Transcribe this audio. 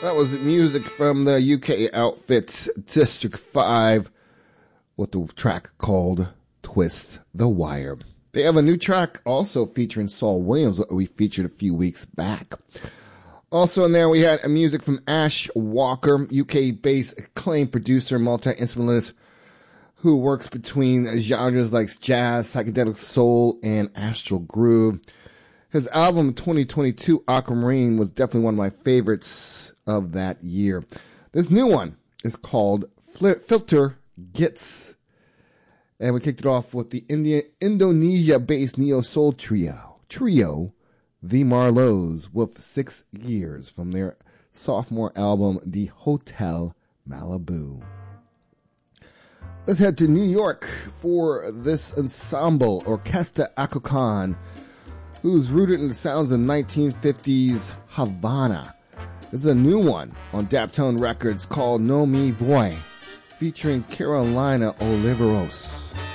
That was music from the UK outfit District 5 with the track called Twist the Wire. They have a new track also featuring Saul Williams that we featured a few weeks back. Also in there we had music from Ash Walker, UK-based acclaimed producer, multi-instrumentalist who works between genres like jazz, psychedelic soul, and astral groove. His album 2022, Aquamarine, was definitely one of my favorites of that year. This new one is called Filter Gits. And we kicked it off with the Indonesia-based neo-soul trio, The Marlows, with 6 Years from their sophomore album, The Hotel Malibu. Let's head to New York for this ensemble, Orquesta Acocan, who's rooted in the sounds of 1950s Havana. This is a new one on Daptone Records called No Me Voy, featuring Carolina Oliveros.